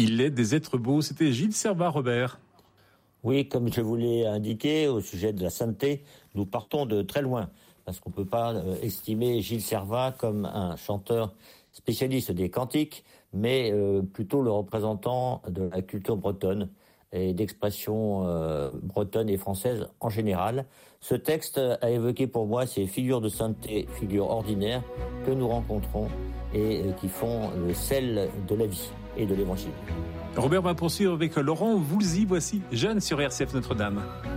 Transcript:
Il est des êtres beaux. C'était Gilles Servat, Robert. Oui, comme je vous l'ai indiqué, au sujet de la sainteté, nous partons de très loin, parce qu'on ne peut pas estimer Gilles Servat comme un chanteur spécialiste des cantiques, mais plutôt le représentant de la culture bretonne et d'expression bretonne et française en général. Ce texte a évoqué pour moi ces figures de sainteté, figures ordinaires que nous rencontrons et qui font le sel de la vie et de l'évangile. Robert va poursuivre avec Laurent Voulzy. Voici Jeanne sur RCF Notre-Dame.